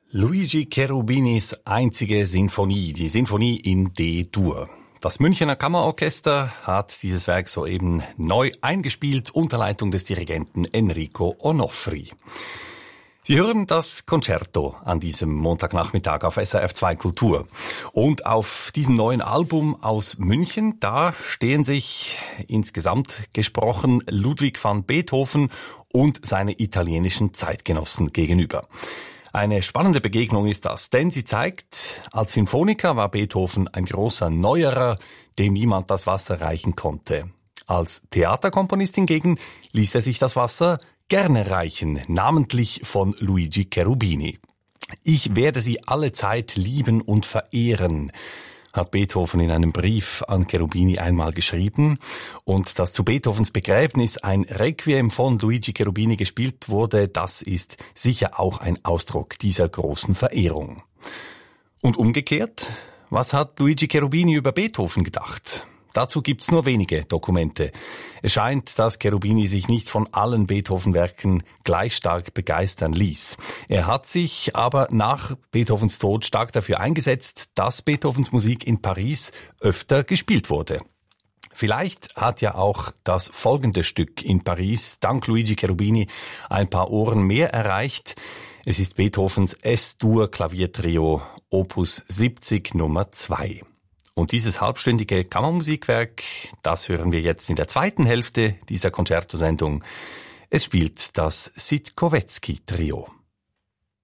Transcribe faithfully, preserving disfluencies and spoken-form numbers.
Luigi Cherubinis einzige Sinfonie, die Sinfonie in D-Dur. Das Münchener Kammerorchester hat dieses Werk soeben neu eingespielt unter Leitung des Dirigenten Enrico Onofri. Sie hören das Concerto an diesem Montagnachmittag auf S R F zwei Kultur. Und auf diesem neuen Album aus München, da stehen sich insgesamt gesprochen Ludwig van Beethoven und seine italienischen Zeitgenossen gegenüber. Eine spannende Begegnung ist das, denn sie zeigt, als Sinfoniker war Beethoven ein großer Neuerer, dem niemand das Wasser reichen konnte. Als Theaterkomponist hingegen ließ er sich das Wasser gerne reichen, namentlich von Luigi Cherubini. Ich werde sie alle Zeit lieben und verehren, hat Beethoven in einem Brief an Cherubini einmal geschrieben. Und dass zu Beethovens Begräbnis ein Requiem von Luigi Cherubini gespielt wurde, das ist sicher auch ein Ausdruck dieser großen Verehrung. Und umgekehrt, was hat Luigi Cherubini über Beethoven gedacht? Dazu gibt's nur wenige Dokumente. Es scheint, dass Cherubini sich nicht von allen Beethoven-Werken gleich stark begeistern ließ. Er hat sich aber nach Beethovens Tod stark dafür eingesetzt, dass Beethovens Musik in Paris öfter gespielt wurde. Vielleicht hat ja auch das folgende Stück in Paris dank Luigi Cherubini ein paar Ohren mehr erreicht. Es ist Beethovens Es-Dur Klaviertrio Opus siebzig Nummer zwei. Und dieses halbstündige Kammermusikwerk, das hören wir jetzt in der zweiten Hälfte dieser Concerto-Sendung. Es spielt das Sitkowetzki-Trio.